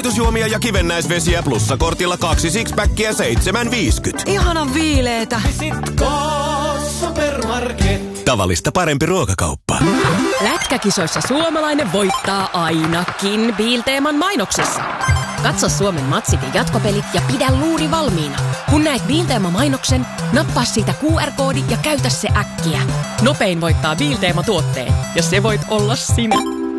virvoitusjuomia ja kivennäisvesiä plussakortilla 2 sixpackia 7,50. Ihanan viileetä. Supermarket. Tavallista parempi ruokakauppa. Lätkäkisoissa suomalainen voittaa ainakin Biilteeman mainoksessa. Katso Suomen matsit ja jatkopelit ja pidä luuri valmiina. Kun näet Biilteema-mainoksen, nappaa siitä QR-koodi ja käytä se äkkiä. Nopein voittaa Biilteema-tuotteen, ja se voit olla sinä.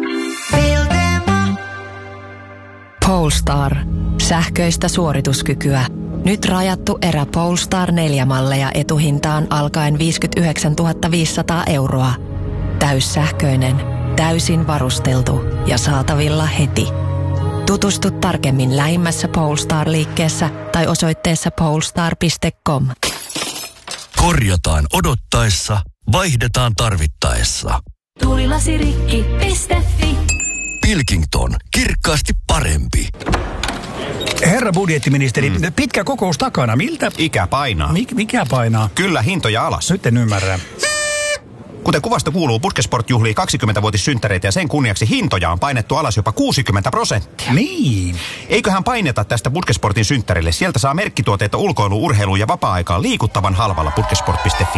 Polestar. Sähköistä suorituskykyä. Nyt rajattu erä Polestar 4-malleja etuhintaan alkaen 59 500 €. Täyssähköinen, täysin varusteltu ja saatavilla heti. Tutustu tarkemmin lähimmässä Polestar-liikkeessä tai osoitteessa polestar.com. Korjataan odottaessa, vaihdetaan tarvittaessa. Tuulilasirikki.fi. Pilkington. Kirkkaasti parempi. Herra budjettiministeri, pitkä kokous takana. Miltä? Ikä painaa. Mikä painaa? Kyllä, hintoja alas. Nyt en ymmärrä. Kuten kuvasta kuuluu, Puskesport juhlii 20-vuotissynttäreitä ja sen kunniaksi hintoja on painettu alas jopa 60%. Niin. Eiköhän paineta tästä Puskesportin synttärille. Sieltä saa merkkituotteita ulkoiluun, urheiluun ja vapaa-aikaan liikuttavan halvalla puskesport.fi.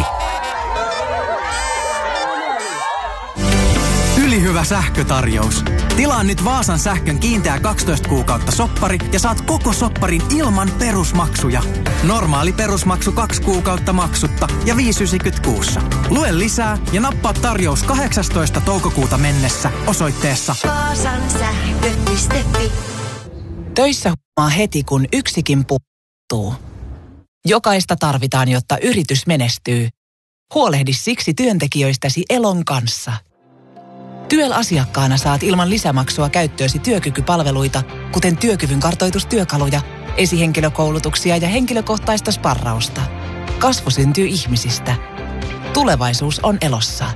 Ylihyvä sähkötarjous. Tilaa nyt Vaasan sähkön kiinteä 12 kuukautta soppari ja saat koko sopparin ilman perusmaksuja. Normaali perusmaksu 2 kuukautta maksutta ja 5,90 kuussa. Lue lisää ja nappaa tarjous 18. toukokuuta mennessä osoitteessa vaasansähkö.fi. Töissä huomaa heti, kun yksikin puuttuu. Jokaista tarvitaan, jotta yritys menestyy. Huolehdi siksi työntekijöistäsi Elon kanssa. Tyel-asiakkaana saat ilman lisämaksua käyttöösi työkykypalveluita, kuten työkyvyn kartoitustyökaluja, esihenkilökoulutuksia ja henkilökohtaista sparrausta. Kasvu syntyy ihmisistä. Tulevaisuus on Elossa.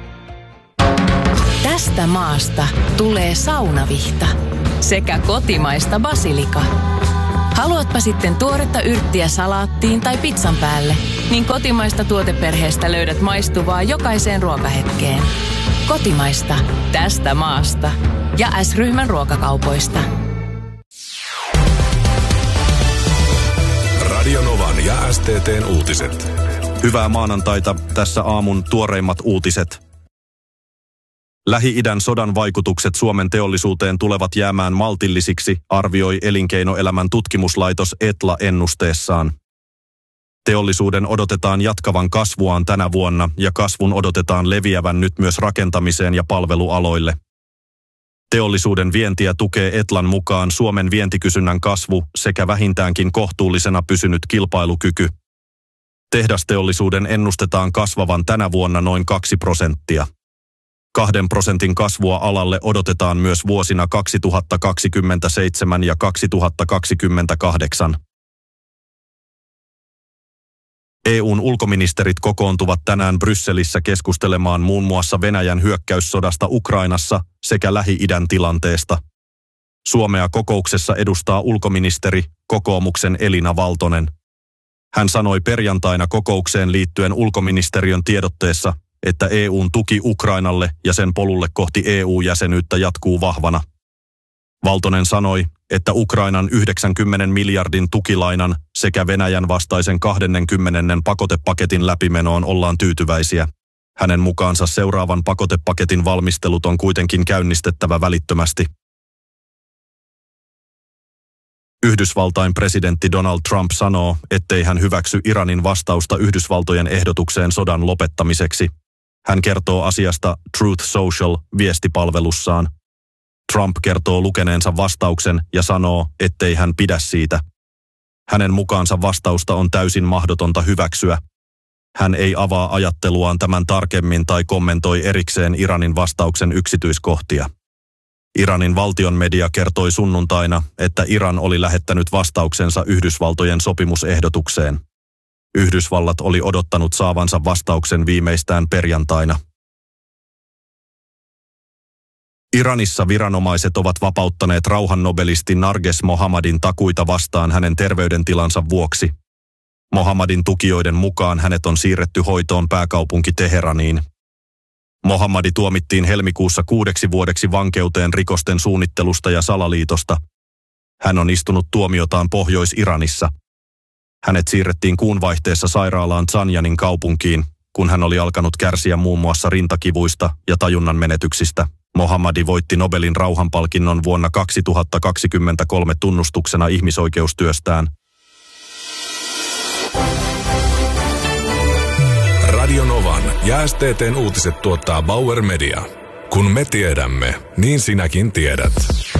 Tästä maasta tulee saunavihta sekä kotimaista basilika. Haluatpa sitten tuoretta yrttiä salaattiin tai pizzan päälle, niin kotimaista tuoteperheestä löydät maistuvaa jokaiseen ruokahetkeen. Kotimaista, tästä maasta ja S-ryhmän ruokakaupoista. Radio Novan ja STT:n uutiset. Hyvää maanantaita, tässä aamun tuoreimmat uutiset. Lähi-idän sodan vaikutukset Suomen teollisuuteen tulevat jäämään maltillisiksi, arvioi elinkeinoelämän tutkimuslaitos Etla ennusteessaan. Teollisuuden odotetaan jatkavan kasvuaan tänä vuonna ja kasvun odotetaan leviävän nyt myös rakentamiseen ja palvelualoille. Teollisuuden vientiä tukee Etlan mukaan Suomen vientikysynnän kasvu sekä vähintäänkin kohtuullisena pysynyt kilpailukyky. Tehdasteollisuuden ennustetaan kasvavan tänä vuonna noin 2%. 2% kasvua alalle odotetaan myös vuosina 2027 ja 2028. EU:n ulkoministerit kokoontuvat tänään Brysselissä keskustelemaan muun muassa Venäjän hyökkäyssodasta Ukrainassa sekä Lähi-idän tilanteesta. Suomea kokouksessa edustaa ulkoministeri, kokoomuksen Elina Valtonen. Hän sanoi perjantaina kokoukseen liittyen ulkoministeriön tiedotteessa, että EU:n tuki Ukrainalle ja sen polulle kohti EU-jäsenyyttä jatkuu vahvana. Valtonen sanoi, että Ukrainan 90 miljardin tukilainan sekä Venäjän vastaisen 20. pakotepaketin läpimenoon ollaan tyytyväisiä. Hänen mukaansa seuraavan pakotepaketin valmistelut on kuitenkin käynnistettävä välittömästi. Yhdysvaltain presidentti Donald Trump sanoo, ettei hän hyväksy Iranin vastausta Yhdysvaltojen ehdotukseen sodan lopettamiseksi. Hän kertoo asiasta Truth Social -viestipalvelussaan. Trump kertoo lukeneensa vastauksen ja sanoo, ettei hän pidä siitä. Hänen mukaansa vastausta on täysin mahdotonta hyväksyä. Hän ei avaa ajatteluaan tämän tarkemmin tai kommentoi erikseen Iranin vastauksen yksityiskohtia. Iranin valtion media kertoi sunnuntaina, että Iran oli lähettänyt vastauksensa Yhdysvaltojen sopimusehdotukseen. Yhdysvallat oli odottanut saavansa vastauksen viimeistään perjantaina. Iranissa viranomaiset ovat vapauttaneet rauhannobelisti Narges Mohammadin takuita vastaan hänen terveydentilansa vuoksi. Mohammadin tukijoiden mukaan hänet on siirretty hoitoon pääkaupunki Teheraniin. Mohammadi tuomittiin helmikuussa 6 vuodeksi vankeuteen rikosten suunnittelusta ja salaliitosta. Hän on istunut tuomiotaan Pohjois-Iranissa. Hänet siirrettiin kuun vaihteessa sairaalaan Zanjanin kaupunkiin, kun hän oli alkanut kärsiä muun muassa rintakivuista ja tajunnan menetyksistä. Mohammadi voitti Nobelin rauhanpalkinnon vuonna 2023 tunnustuksena ihmisoikeustyöstään. Radio Novan ja STT:n uutiset tuottaa Bauer Media. Kun me tiedämme, niin sinäkin tiedät.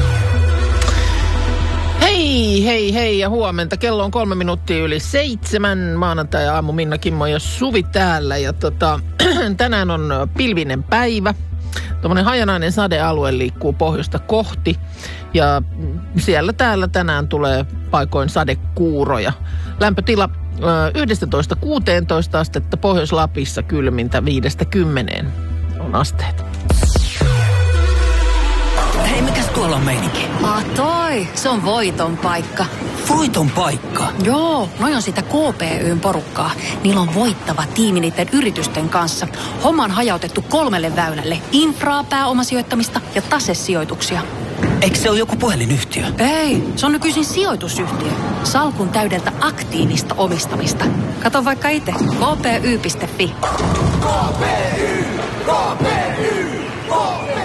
Hei ja huomenta. Kello on 3 minuuttia yli 7. Maanantai-aamu Minna, Kimmo ja Suvi täällä. Ja tänään on pilvinen päivä. Tuommoinen hajanainen sadealue liikkuu pohjoista kohti. Ja siellä täällä tänään tulee paikoin sadekuuroja. Lämpötila 11-16 astetta, Pohjois-Lapissa kylmintä 5-10 on asteet. Hei, mikäs tuolla on meininki? Toi, se on Voiton paikka. Voiton paikka? Joo, noi on sitä KPY:n porukkaa. Niillä on voittava tiimi niiden yritysten kanssa. Homma on hajautettu 3 väylälle. Infraa, pääomasijoittamista ja tasesijoituksia. Eikö se ole joku puhelinyhtiö? Ei, se on nykyisin sijoitusyhtiö. Salkun täydeltä aktiivista omistamista. Kato vaikka itse. kpy.fi. KPY, KPY, KPY.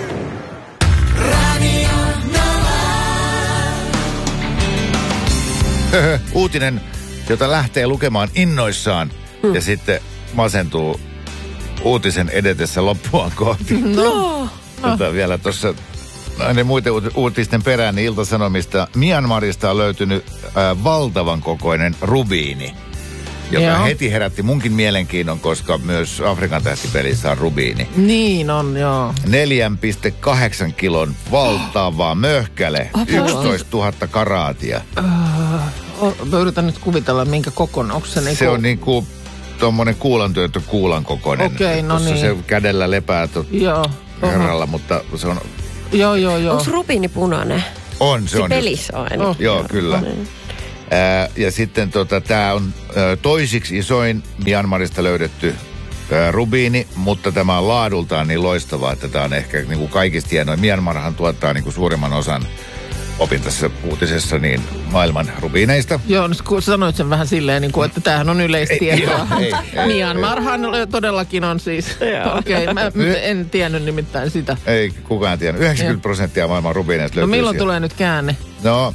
Uutinen, jota lähtee lukemaan innoissaan ja sitten masentuu uutisen edetessä loppuaan kohti. No. Vielä tuossa näiden muiden uutisten perään niin Ilta-Sanomista Myanmarista on löytynyt valtavan kokoinen rubiini, joka heti herätti munkin mielenkiinnon, koska myös Afrikan tähtipelissä on rubiini. Niin on, joo. 4,8 kilon valtava möhkäle, 11 000 karaatia. Mä yritän nyt kuvitella, minkä kokoinen. Se on niinku tommonen kuulantyöntö kuulan kokoinen. Okei, no niin. Se kädellä lepää herralla, mutta se on... Joo. Onko rubiini punainen? On, se on. Pelissä on ainakin. Joo, kyllä. Ja sitten tämä on toisiksi isoin Myanmarista löydetty rubiini, mutta tämä on laadultaan niin loistavaa, että tämä on ehkä niin kuin kaikista hienoin. Myanmarhan tuottaa niin kuin suurimman osan, opin tässä uutisessa, niin maailman rubiineista. Joo, kun sanoit sen vähän silleen, niin kuin, että tämähän on yleistietoa. Myanmarhan todellakin on siis. Okei, mä en tiennyt nimittäin sitä. Ei kukaan tiennyt. 90% maailman rubiineista löytyy. No milloin tulee nyt käänne? No...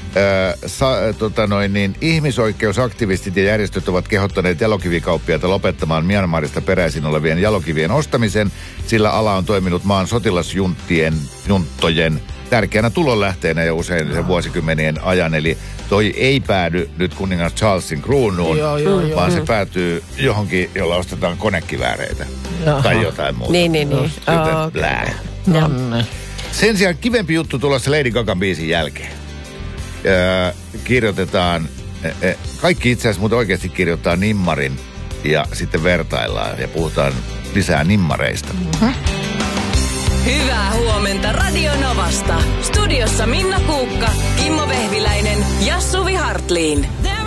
ihmisoikeusaktivistit ja järjestöt ovat kehottaneet jalokivikauppiaita lopettamaan Myanmarista peräisin olevien jalokivien ostamisen, sillä ala on toiminut maan sotilasjunttojen tärkeänä tulonlähteenä jo usein sen vuosikymmenien ajan. Eli toi ei päädy nyt kuningas Charlesin kruunuun, vaan se päätyy johonkin, jolla ostetaan konekivääreitä tai jotain muuta. Niin. Joten blää. Sen sijaan kivempi juttu tulossa Lady Gagan biisin jälkeen. Kirjoitetaan, kaikki itse asiassa mutta oikeasti kirjoittaa nimmarin ja sitten vertaillaan ja puhutaan lisää nimmareista. Hyvää huomenta Radio Novasta. Studiossa Minna Kuukka, Kimmo Vehviläinen ja Suvi Hartliin.